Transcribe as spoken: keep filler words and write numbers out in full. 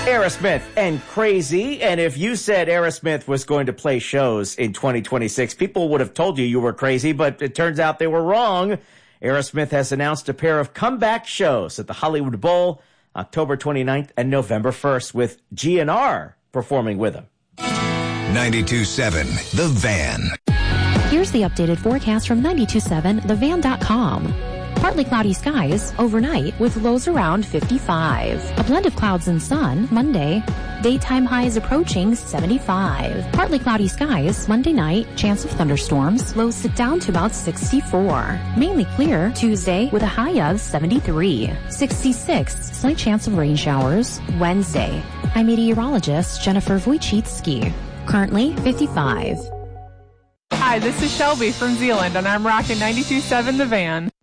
Aerosmith and Crazy. And if you said Aerosmith was going to play shows in twenty twenty-six, people would have told you you were crazy, but it turns out they were wrong. Aerosmith has announced a pair of comeback shows at the Hollywood Bowl, October twenty-ninth and November first, with G N R performing with them. ninety-two point seven The Van. Here's the updated forecast from ninety-two point seven the van dot com. Partly cloudy skies overnight with lows around fifty-five. A blend of clouds and sun Monday. Daytime highs approaching seventy-five. Partly cloudy skies Monday night. Chance of thunderstorms. Lows sit down to about sixty-four. Mainly clear Tuesday with a high of seventy-three. sixty-six. Slight chance of rain showers Wednesday. I'm meteorologist Jennifer Wojcicki. Currently fifty-five. Hi, this is Shelby from Zealand, and I'm rocking ninety-two point seven The Van.